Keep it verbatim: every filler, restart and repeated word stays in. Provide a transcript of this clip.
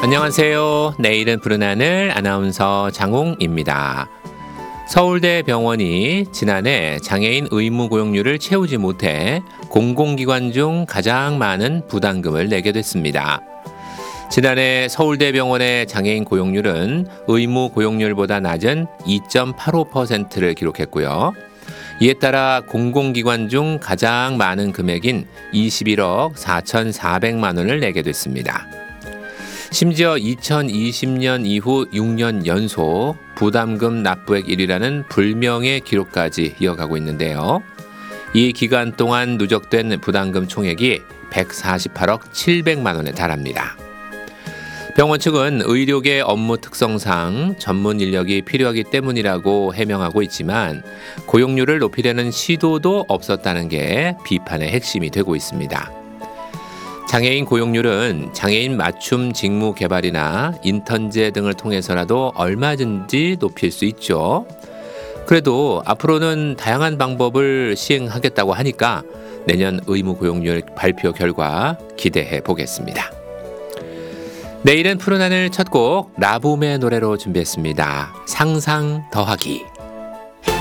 안녕하세요. 내일은 푸른 하늘 아나운서 장홍입니다. 서울대 병원이 지난해 장애인 의무 고용률을 채우지 못해 공공기관 중 가장 많은 부담금을 내게 됐습니다. 지난해 서울대병원의 장애인 고용률은 의무 고용률보다 낮은 이 점 팔오 퍼센트를 기록했고요. 이에 따라 공공기관 중 가장 많은 금액인 이십일억 사천사백만 원을 내게 됐습니다. 심지어 이천이십 년 이후 육 년 연속 부담금 납부액 일 위라는 불명의 기록까지 이어가고 있는데요. 이 기간 동안 누적된 부담금 총액이 백사십팔억 칠백만 원에 달합니다. 병원 측은 의료계 업무 특성상 전문 인력이 필요하기 때문이라고 해명하고 있지만 고용률을 높이려는 시도도 없었다는 게 비판의 핵심이 되고 있습니다. 장애인 고용률은 장애인 맞춤 직무 개발이나 인턴제 등을 통해서라도 얼마든지 높일 수 있죠. 그래도 앞으로는 다양한 방법을 시행하겠다고 하니까 내년 의무 고용률 발표 결과 기대해 보겠습니다. 내일은 푸른 하늘 첫 곡 라붐의 노래로 준비했습니다. 상상 더하기.